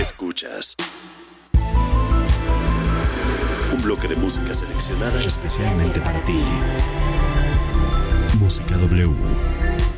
Escuchas un bloque de música seleccionada especialmente para ti. Música W.